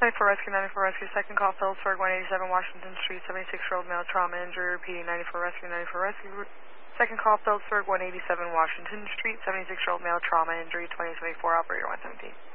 94 Rescue, 94 Rescue, second call, Phillipsburg, 187 Washington Street, 76-year-old male trauma injury, repeating 94 Rescue, 94 Rescue. Second call, Phillipsburg, 187 Washington Street, 76-year-old male trauma injury, 2024, operator 117.